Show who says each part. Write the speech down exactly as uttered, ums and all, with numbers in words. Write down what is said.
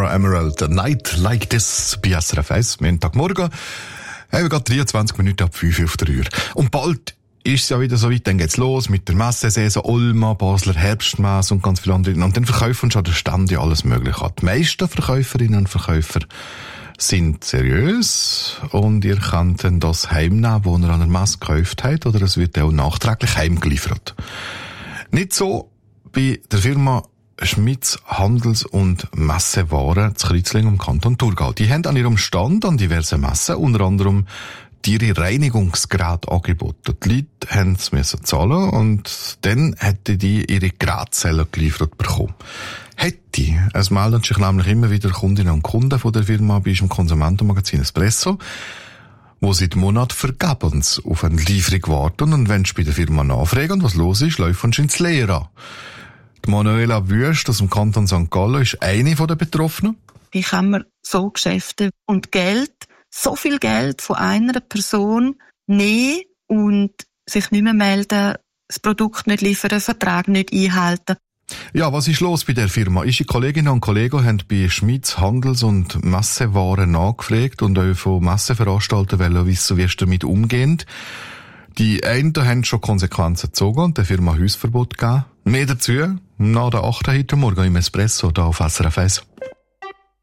Speaker 1: Summer Emerald, A Night Like This bei S R F eins, Montagmorgen. Haben wir gerade dreiundzwanzig Minuten ab fünf auf der Uhr. Und bald ist es ja wieder so weit, dann geht's los mit der Messesaison, Olma, Basler Herbstmesse und ganz viele andere. Und dann verkaufen schon der Stand ja alles Mögliche an. Die meisten Verkäuferinnen und Verkäufer sind seriös und ihr könnt dann das heimnehmen, wo ihr an der Messe gekauft habt, oder es wird auch nachträglich heimgeliefert. Nicht so bei der Firma Schmitz Handels- und Messewaren zu Kritzling im Kanton Thurgau. Die haben an ihrem Stand an diversen Messen unter anderem ihre Reinigungsgeräte angeboten. Die Leute haben es müssen zahlen und dann hätten die ihre Gerätezellen geliefert bekommen. Hätte. Es melden sich nämlich immer wieder Kundinnen und Kunden von der Firma bei unserem Konsumentenmagazin Espresso, wo seit Monaten vergebens auf eine Lieferung warten und wenn sie bei der Firma nachfragen, was los ist, laufen sie ins Leere an. Die Manuela Wüst aus dem Kanton Sankt Gallen ist eine der Betroffenen.
Speaker 2: Wie kann man so Geschäfte und Geld, so viel Geld von einer Person nehmen und sich nicht mehr melden, das Produkt nicht liefern, den Vertrag nicht einhalten?
Speaker 1: Ja, was ist los bei der Firma? Unsere Kolleginnen und Kollegen haben bei Schmitz Handels- und Messewaren nachgefragt und auch von Messeveranstaltern wollen wissen, wie es damit umgeht. Die einen haben schon Konsequenzen gezogen und der Firma Hausverbot gegeben. Mehr dazu nach der achten heute Morgen im Espresso hier auf S R F eins.